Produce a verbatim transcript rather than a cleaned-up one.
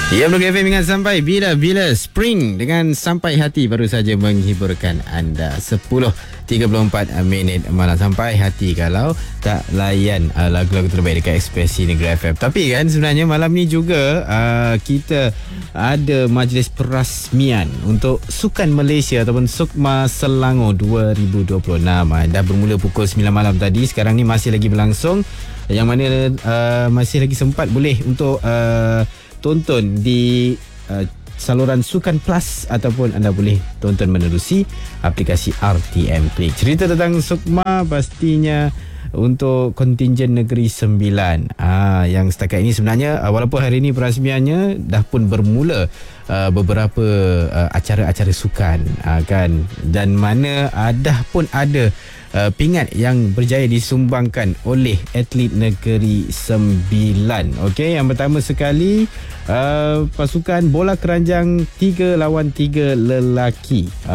Ya, Blog F M ingat sampai bila-bila Spring dengan Sampai Hati baru saja menghiburkan anda. Sepuluh tiga puluh empat minit malam. Sampai hati kalau tak layan uh, lagu-lagu terbaik dekat Ekspresi Negeri F M. Tapi kan sebenarnya malam ni juga uh, kita ada majlis perasmian untuk Sukan Malaysia ataupun Sukma Selangor dua ribu dua puluh enam. uh, Dah bermula pukul sembilan malam tadi. Sekarang ni masih lagi berlangsung, yang mana uh, masih lagi sempat boleh untuk uh, tonton di uh, saluran Sukan Plus, ataupun anda boleh tonton menerusi aplikasi R T M Play. Cerita tentang Sukma pastinya untuk kontingen Negeri Sembilan, ah, yang setakat ini sebenarnya uh, walaupun hari ini perasmiannya dah pun bermula uh, beberapa uh, acara-acara sukan, uh, kan, dan mana uh, dah pun ada Uh, pingat yang berjaya disumbangkan oleh atlet Negeri Sembilan. Okey, yang pertama sekali uh, pasukan bola keranjang tiga lawan tiga lelaki.